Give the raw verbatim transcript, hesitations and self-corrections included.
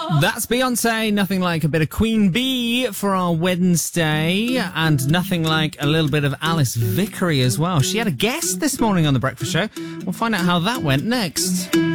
That's Beyonce, nothing like a bit of Queen Bee for our Wednesday, and nothing like a little bit of Alice Vickery as well. She had a guest this morning on The Breakfast Show. We'll find out how that went next.